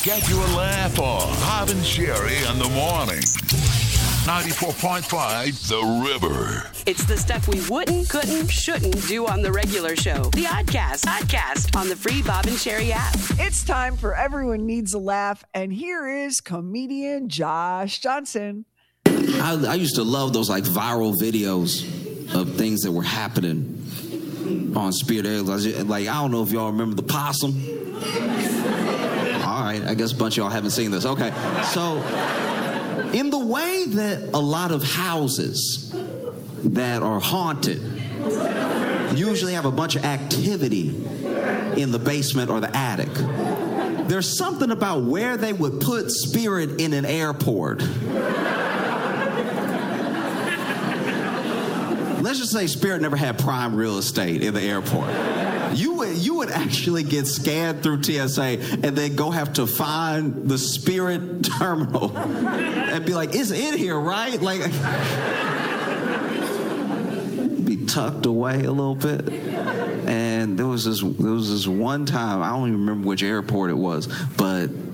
Get your laugh on. Bob and Sherry in the morning. 94.5 The River. It's the stuff we wouldn't, couldn't, shouldn't do on the regular show. The Oddcast on the free Bob and Sherry app. It's time for Everyone Needs a Laugh, and here is comedian Josh Johnson. I used to love those like viral videos of things that were happening on Spirit Airlines. Like, I don't know if y'all remember the possum. All right, I guess a bunch of y'all haven't seen this. Okay, so in the way that a lot of houses that are haunted usually have a bunch of activity in the basement or the attic, there's something about where they would put Spirit in an airport. Let's just say Spirit never had prime real estate in the airport. You would actually get scanned through TSA and then go have to find the Spirit terminal and be like, it's in here, right? Like, be tucked away a little bit. And there was this one time, I don't even remember which airport it was, but